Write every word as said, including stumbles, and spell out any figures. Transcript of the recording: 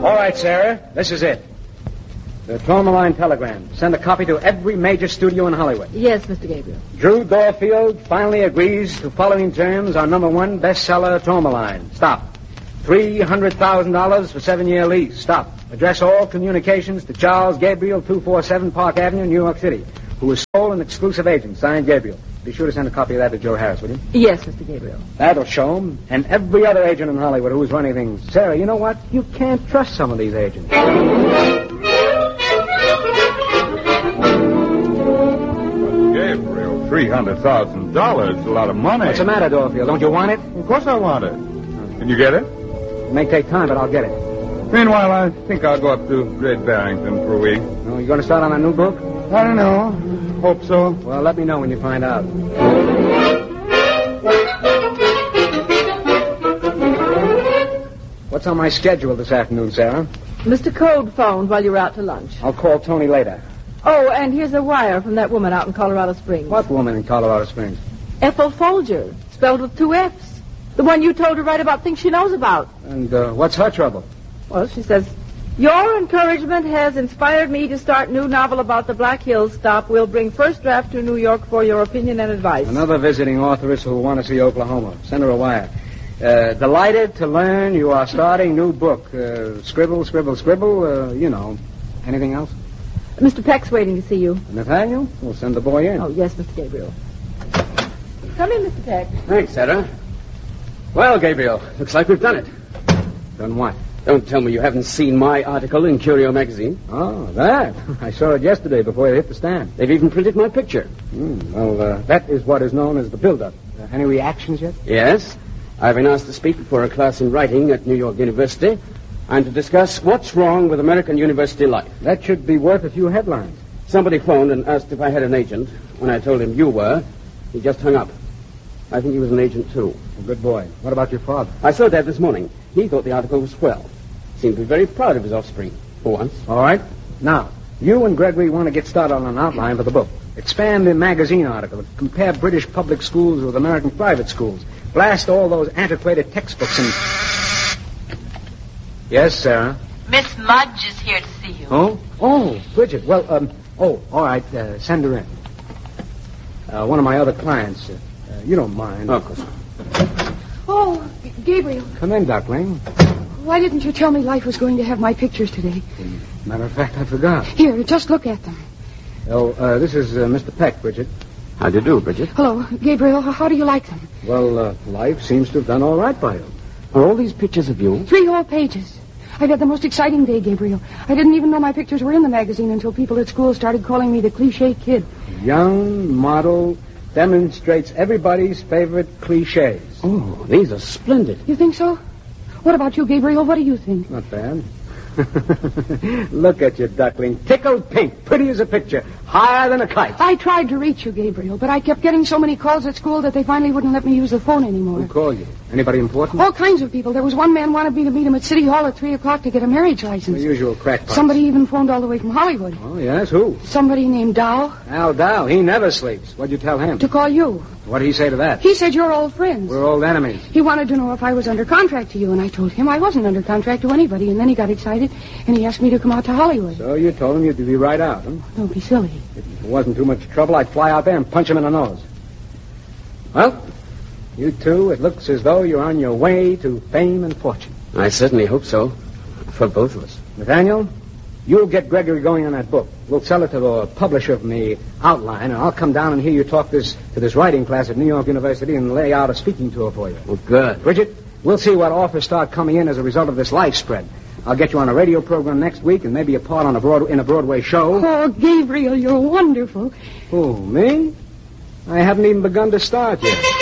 All right, Sarah. This is it. The Tourmaline telegram. Send a copy to every major studio in Hollywood. Yes, Mister Gabriel. Drew Dorfield finally agrees to following terms on number one bestseller Tourmaline. Stop. three hundred thousand dollars for seven-year lease. Stop. Address all communications to Charles Gabriel, two forty-seven Park Avenue, New York City, who is sole and exclusive agent. Signed, Gabriel. Be sure to send a copy of that to Joe Harris, will you? Yes, Mister Gabriel. That'll show him, and every other agent in Hollywood who's running things. Sarah, you know what? You can't trust some of these agents. Gabriel, three hundred thousand dollars is a lot of money. What's the matter, Dorfield? Don't you want it? Of course I want it. Can you get it? It may take time, but I'll get it. Meanwhile, I think I'll go up to Great Barrington for a week. Oh, you going to start on a new book? I don't know. Hope so. Well, let me know when you find out. What's on my schedule this afternoon, Sarah? Mister Code phoned while you were out to lunch. I'll call Tony later. Oh, and here's a wire from that woman out in Colorado Springs. What woman in Colorado Springs? Ethel Folger, spelled with two F's. The one you told her to write about things she knows about. And uh, what's her trouble? Well, she says, your encouragement has inspired me to start new novel about the Black Hills stop. We'll bring first draft to New York for your opinion and advice. Another visiting authoress who will want to see Oklahoma. Send her a wire. Uh, delighted to learn you are starting new book. Uh, scribble, scribble, scribble. Uh, you know. Anything else? Mister Peck's waiting to see you. Nathaniel? We'll send the boy in. Oh, yes, Mister Gabriel. Come in, Mister Peck. Thanks, Sarah. Well, Gabriel, looks like we've done it. Done what? Don't tell me you haven't seen my article in Curio magazine. Oh, that. I saw it yesterday before it hit the stand. They've even printed my picture. Mm, well, uh, that is what is known as the build-up. Uh, any reactions yet? Yes. I've been asked to speak before a class in writing at New York University and to discuss what's wrong with American university life. That should be worth a few headlines. Somebody phoned and asked if I had an agent. When I told him you were, he just hung up. I think he was an agent, too. A good boy. What about your father? I saw Dad this morning. He thought the article was swell. Seemed to be very proud of his offspring, for once. All right. Now, you and Gregory want to get started on an outline for the book. Expand the magazine article. Compare British public schools with American private schools. Blast all those antiquated textbooks and... Yes, Sarah? Miss Mudge is here to see you. Oh? Oh, Bridget. Well, um... Oh, all right. Uh, send her in. Uh, one of my other clients. Uh, uh, you don't mind. Oh, of course not. Oh, Gabriel. Come in, Duckling. Why didn't you tell me Life was going to have my pictures today? Matter of fact, I forgot. Here, just look at them. Oh, uh, this is uh, Mister Peck, Bridget. How do you do, Bridget? Hello, Gabriel. How do you like them? Well, uh, Life seems to have done all right by you. Are all these pictures of you? Three whole pages. I've had the most exciting day, Gabriel. I didn't even know my pictures were in the magazine until people at school started calling me the cliché kid. Young model demonstrates everybody's favorite cliches. Oh, these are splendid. You think so? What about you, Gabriel? What do you think? Not bad. Look at you, Duckling. Tickled pink. Pretty as a picture. Higher than a kite. I tried to reach you, Gabriel, but I kept getting so many calls at school that they finally wouldn't let me use the phone anymore. Who called you? Anybody important? All kinds of people. There was one man wanted me to meet him at City Hall at three o'clock to get a marriage license. The usual crackpots. Somebody even phoned all the way from Hollywood. Oh, yes? Who? Somebody named Dow. Al Dow. He never sleeps. What'd you tell him? To call you. What'd he say to that? He said you're old friends. We're old enemies. He wanted to know if I was under contract to you, and I told him I wasn't under contract to anybody, and then he got excited, and he asked me to come out to Hollywood. So you told him you'd be right out, huh? Don't be silly. If it wasn't too much trouble, I'd fly out there and punch him in the nose. Well, you two, it looks as though you're on your way to fame and fortune. I certainly hope so. For both of us. Nathaniel, you'll get Gregory going on that book. We'll sell it to the publisher from the outline, and I'll come down and hear you talk this to this writing class at New York University and lay out a speaking tour for you. Oh, good. Bridget, we'll see what offers start coming in as a result of this life spread. I'll get you on a radio program next week and maybe a part on a broad in a Broadway show. Oh, Gabriel, you're wonderful. Who, me? I haven't even begun to start yet.